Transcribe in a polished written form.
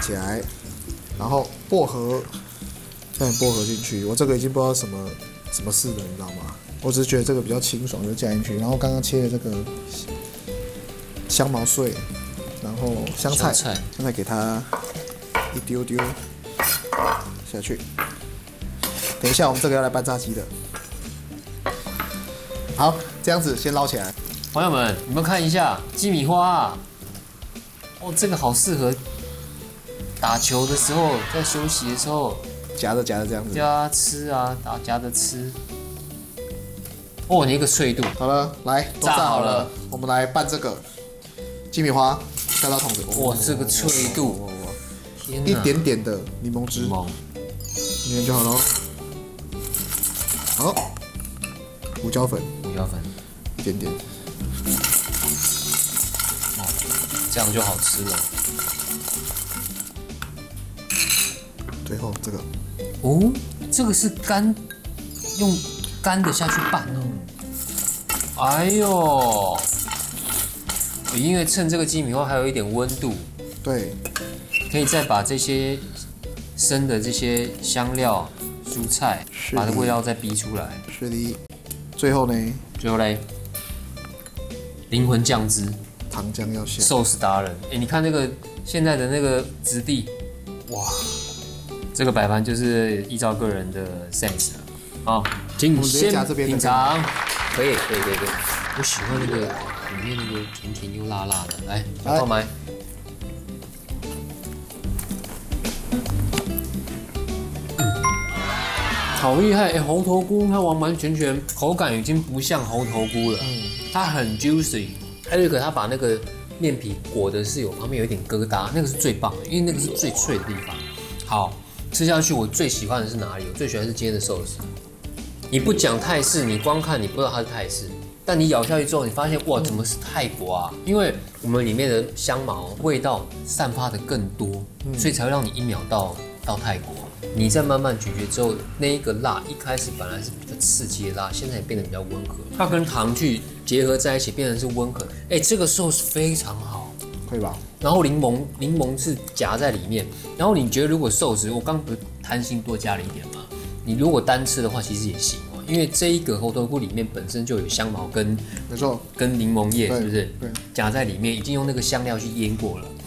起来，然后薄荷，放薄荷进去。我这个已经不知道什么事了，你知道吗？我只是觉得这个比较清爽，就加进去。然后刚刚切的这个香茅碎，然后香菜给它一丢丢下去。等一下，我们这个要来拌炸鸡的。好，这样子先捞起来。 朋友们，你们看一下鸡米花啊，哦，这个好适合打球的时候，在休息的时候夹着这样子。 夹吃啊，夹着吃。哦，你一个脆度。 好了，来，都炸好了，我们来拌这个鸡米花，下到桶子。 哇，这个脆度， 一点点的柠檬汁，捏就好了。好，胡椒粉，一点点。 哦，这样就好吃了。 最后这个。 哦，这个是用干的下去拌哦。哎呦，因为趁这个鸡米花还有一点温度， 对， 可以再把这些生的这些香料、蔬菜，把这味道再逼出来。 是的。最后呢？ 灵魂酱汁， 糖浆要下。 寿司达人，你看那个现在的那个质地，哇，这个摆盘就是依照个人的 sense 了。好，请先品尝。可以。我喜欢那个里面那个甜甜又辣辣的，来，小泡麦。好厉害！猴头菇它完完全全口感已经不像猴头菇了，它很 juicy。还有一个，它把那个面皮裹的是旁边有一点疙瘩，那个是最棒的，因为那个是最脆的地方。好，吃下去我最喜欢的是哪里？我最喜欢是今天的寿司。你不讲泰式，你光看你不知道它是泰式，但你咬下去之后，你发现哇，怎么是泰国啊？因为我们里面的香茅味道散发的更多，所以才会让你一秒到泰国。你再慢慢咀嚼之后，那一个辣一开始本来是比较刺激的辣，现在也变得比较温和。它跟糖去结合在一起，变成是温和。这个寿司非常好， 可以吧？ 然后柠檬是夹在里面。然后你觉得如果寿司，我刚不是贪心多加了一点吗？你如果单吃的话，其实也行哦，因为这一个猴头菇里面本身就有香茅跟没错， 跟柠檬叶，是不是？ 对， 夹在里面，已经用那个香料去腌过了。